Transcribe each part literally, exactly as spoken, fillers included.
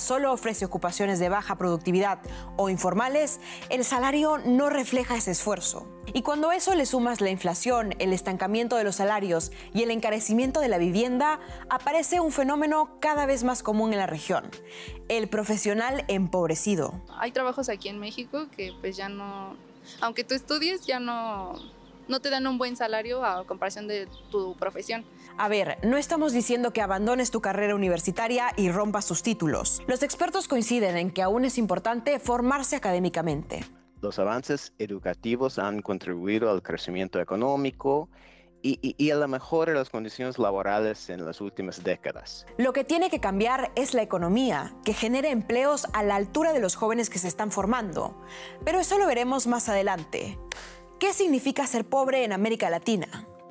solo ofrece ocupaciones de baja productividad o informales, el salario no refleja ese esfuerzo. Y cuando a eso le sumas la inflación, el estancamiento de los salarios y el encarecimiento de la vivienda, aparece un fenómeno cada vez más común en la región: el profesional empobrecido. Hay trabajos aquí en México que pues ya no, aunque tú estudies, ya no, no te dan un buen salario a comparación de tu profesión. A ver, no estamos diciendo que abandones tu carrera universitaria y rompas tus títulos. Los expertos coinciden en que aún es importante formarse académicamente. Los avances educativos han contribuido al crecimiento económico y, y, y a la mejora de las condiciones laborales en las últimas décadas. Lo que tiene que cambiar es la economía, que genere empleos a la altura de los jóvenes que se están formando. Pero eso lo veremos más adelante. ¿Qué significa ser pobre en América Latina?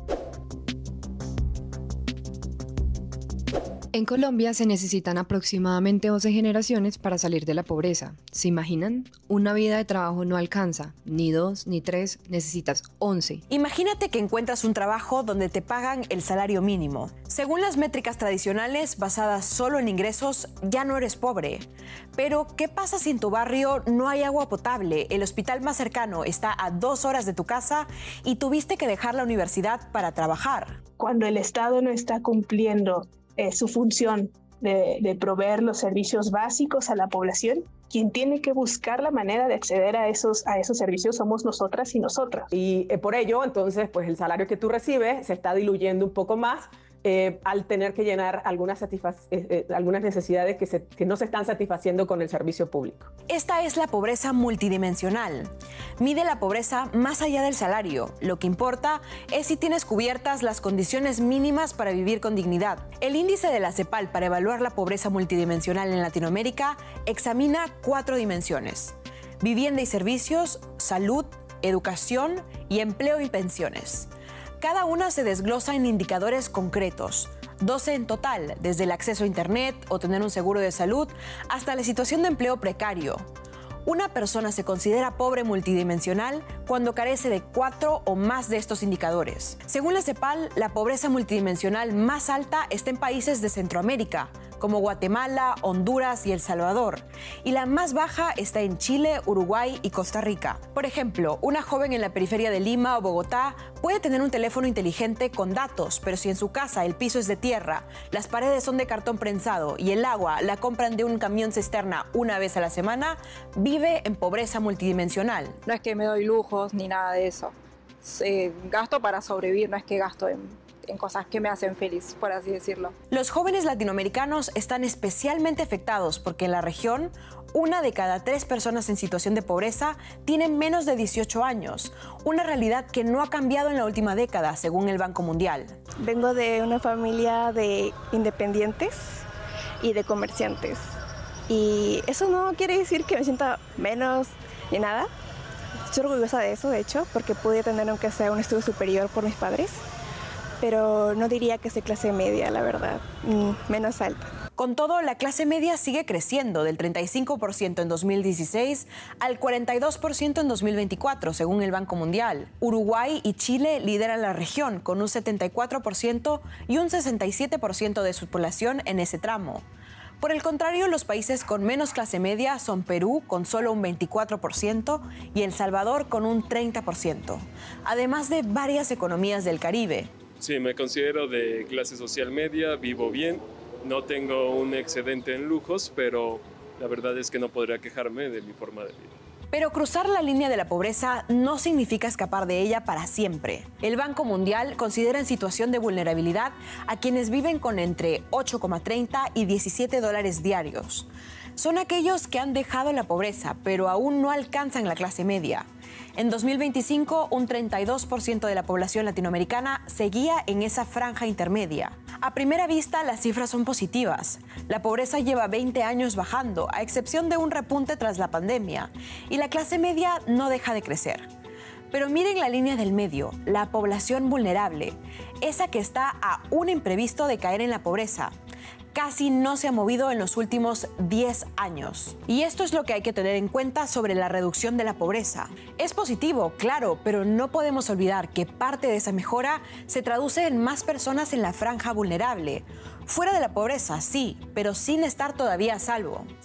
En Colombia se necesitan aproximadamente doce generaciones para salir de la pobreza. ¿Se imaginan? Una vida de trabajo no alcanza, ni dos, ni tres, necesitas once. Imagínate que encuentras un trabajo donde te pagan el salario mínimo. Según las métricas tradicionales basadas solo en ingresos, ya no eres pobre. Pero, ¿qué pasa si en tu barrio no hay agua potable, el hospital más cercano está a dos horas de tu casa y tuviste que dejar la universidad para trabajar? Cuando el Estado no está cumpliendo Eh, su función de, de proveer los servicios básicos a la población, quien tiene que buscar la manera de acceder a esos, a esos servicios somos nosotras y nosotras. Y eh, por ello, entonces, pues el salario que tú recibes se está diluyendo un poco más eh, al tener que llenar algunas, satisfac- eh, eh, algunas necesidades que, se, que no se están satisfaciendo con el servicio público. Esta es la pobreza multidimensional. Mide la pobreza más allá del salario. Lo que importa es si tienes cubiertas las condiciones mínimas para vivir con dignidad. El índice de la CEPAL para evaluar la pobreza multidimensional en Latinoamérica examina cuatro dimensiones: vivienda y servicios, salud, educación y empleo y pensiones. Cada una se desglosa en indicadores concretos, doce en total, desde el acceso a Internet o tener un seguro de salud hasta la situación de empleo precario. Una persona se considera pobre multidimensional cuando carece de cuatro o más de estos indicadores. Según la CEPAL, la pobreza multidimensional más alta está en países de Centroamérica, como Guatemala, Honduras y El Salvador, y la más baja está en Chile, Uruguay y Costa Rica. Por ejemplo, una joven en la periferia de Lima o Bogotá puede tener un teléfono inteligente con datos, pero si en su casa el piso es de tierra, las paredes son de cartón prensado y el agua la compran de un camión cisterna una vez a la semana, vive en pobreza multidimensional. No es que me doy lujos ni nada de eso. Eh, gasto para sobrevivir, no es que gasto en en cosas que me hacen feliz, por así decirlo. Los jóvenes latinoamericanos están especialmente afectados porque en la región, una de cada tres personas en situación de pobreza tienen menos de dieciocho años, una realidad que no ha cambiado en la última década, según el Banco Mundial. Vengo de una familia de independientes y de comerciantes, y eso no quiere decir que me sienta menos ni nada. Estoy orgullosa de eso, de hecho, porque pude tener aunque sea un estudio superior por mis padres, pero no diría que soy clase media, la verdad, menos alta. Con todo, la clase media sigue creciendo del treinta y cinco por ciento en dos mil dieciséis al cuarenta y dos por ciento en dos mil veinticuatro, según el Banco Mundial. Uruguay y Chile lideran la región con un setenta y cuatro por ciento y un sesenta y siete por ciento de su población en ese tramo. Por el contrario, los países con menos clase media son Perú, con solo un veinticuatro por ciento, y El Salvador, con un treinta por ciento, además de varias economías del Caribe. Sí, me considero de clase social media, vivo bien, no tengo un excedente en lujos, pero la verdad es que no podría quejarme de mi forma de vida. Pero cruzar la línea de la pobreza no significa escapar de ella para siempre. El Banco Mundial considera en situación de vulnerabilidad a quienes viven con entre ocho coma treinta y diecisiete dólares diarios. Son aquellos que han dejado la pobreza, pero aún no alcanzan la clase media. En dos mil veinticinco, un treinta y dos por ciento de la población latinoamericana seguía en esa franja intermedia. A primera vista, las cifras son positivas. La pobreza lleva veinte años bajando, a excepción de un repunte tras la pandemia, y la clase media no deja de crecer. Pero miren la línea del medio, la población vulnerable, esa que está a un imprevisto de caer en la pobreza. Casi no se ha movido en los últimos diez años. Y esto es lo que hay que tener en cuenta sobre la reducción de la pobreza. Es positivo, claro, pero no podemos olvidar que parte de esa mejora se traduce en más personas en la franja vulnerable. Fuera de la pobreza, sí, pero sin estar todavía a salvo.